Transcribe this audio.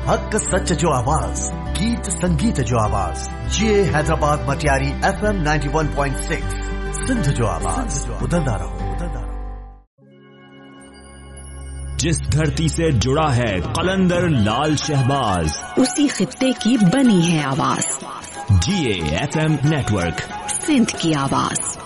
हक सच जो आवाज, गीत संगीत जो आवाज, ये हैदराबाद मटियारी FM 91.6 सिंध जो आवाज, बुलंदा रहो। जिस धरती से जुड़ा है कलंदर लाल शहबाज, उसी खित्ते की बनी है आवाज। GA FM नेटवर्क, सिंध की आवाज।